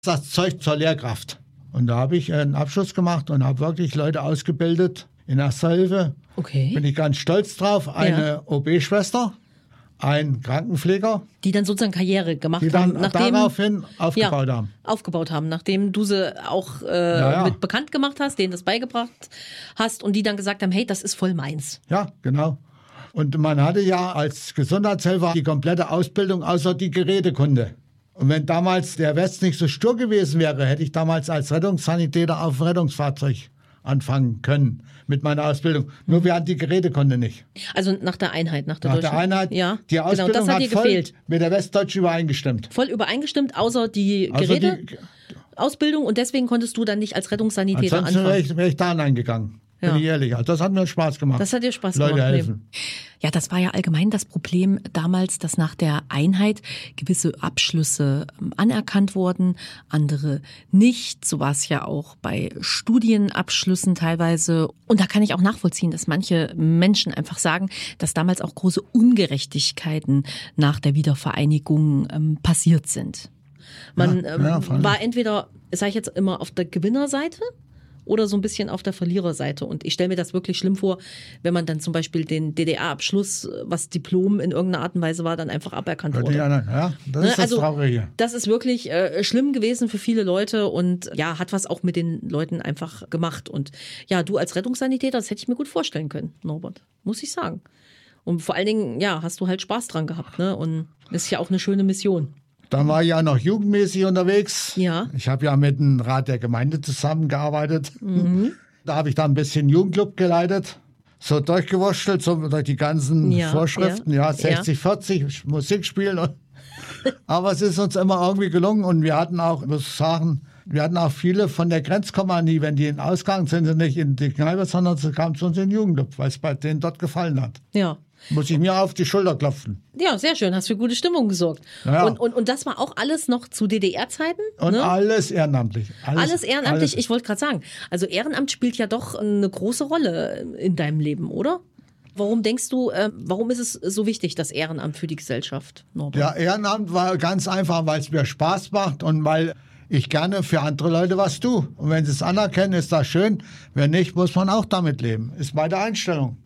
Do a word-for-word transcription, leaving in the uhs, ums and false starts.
das Zeug zur Lehrkraft. Und da habe ich einen Abschluss gemacht und habe wirklich Leute ausgebildet in Erster Hilfe. Okay. Bin ich ganz stolz drauf. Eine ja. O B-Schwester, ein Krankenpfleger. Die dann sozusagen Karriere gemacht die dann haben. Nachdem, daraufhin aufgebaut ja, haben. Aufgebaut haben, nachdem du sie auch äh, ja, ja. mit bekannt gemacht hast, denen das beigebracht hast und die dann gesagt haben, hey, das ist voll meins. Ja, genau. Und man hatte ja als Gesundheitshelfer die komplette Ausbildung außer die Gerätekunde. Und wenn damals der West nicht so stur gewesen wäre, hätte ich damals als Rettungssanitäter auf dem Rettungsfahrzeug anfangen können mit meiner Ausbildung. Nur wir hatten die Gerätekunde nicht. Also nach der Einheit, nach der Nach deutschen. der Einheit, ja, die Ausbildung genau, das hat, hat dir voll gefehlt. mit der Westdeutschen übereingestimmt. Voll übereingestimmt, außer die Also Geräte, die, Ausbildung und deswegen konntest du dann nicht als Rettungssanitäter ansonsten anfangen. wäre ich, wär ich da hineingegangen. Ja. Bin ich ehrlich. Also das hat mir Spaß gemacht. Das hat dir Spaß Leute gemacht. helfen. Ja, das war ja allgemein das Problem damals, dass nach der Einheit gewisse Abschlüsse anerkannt wurden, andere nicht. So war es ja auch bei Studienabschlüssen teilweise. Und da kann ich auch nachvollziehen, dass manche Menschen einfach sagen, dass damals auch große Ungerechtigkeiten nach der Wiedervereinigung ähm, passiert sind. Man ja, ähm, ja, war entweder, sage ich jetzt immer, auf der Gewinnerseite oder so ein bisschen auf der Verliererseite. Und ich stelle mir das wirklich schlimm vor, wenn man dann zum Beispiel den D D R-Abschluss, was Diplom in irgendeiner Art und Weise war, dann einfach aberkannt wurde. Ja, ja, das ist das also, Traurige. Das ist wirklich äh, schlimm gewesen für viele Leute und ja, hat was auch mit den Leuten einfach gemacht. Und ja, du als Rettungssanitäter, das hätte ich mir gut vorstellen können, Norbert, muss ich sagen. Und vor allen Dingen, ja, hast du halt Spaß dran gehabt, ne? Und das ist ja auch eine schöne Mission. Dann war ich ja noch jugendmäßig unterwegs. Ja. Ich habe ja mit dem Rat der Gemeinde zusammengearbeitet. Mhm. Da habe ich dann ein bisschen Jugendclub geleitet. So durchgewurschtelt, so durch die ganzen Ja, Vorschriften. Ja, ja, sechzig, vierzig, Musik spielen. Und aber es ist uns immer irgendwie gelungen. Und wir hatten auch, ich muss sagen, wir hatten auch viele von der Grenzkompanie, wenn die in den Ausgang sind, sie nicht in die Kneipe, sondern sie kamen zu uns in den Jugendclub, weil es bei denen dort gefallen hat. Ja. Muss ich mir auf die Schulter klopfen. Ja, sehr schön. Hast für gute Stimmung gesorgt. Ja. Und, und, und das war auch alles noch zu D D R-Zeiten? Und ne? alles ehrenamtlich. Alles, Alles ehrenamtlich. alles. Ich wollte gerade sagen, also Ehrenamt spielt ja doch eine große Rolle in deinem Leben, oder? Warum denkst du, äh, warum ist es so wichtig, das Ehrenamt für die Gesellschaft, Norbert? Ja, Ehrenamt war ganz einfach, weil es mir Spaß macht und weil ich gerne für andere Leute was tue. Und wenn sie es anerkennen, ist das schön. Wenn nicht, muss man auch damit leben. Ist meine Einstellung.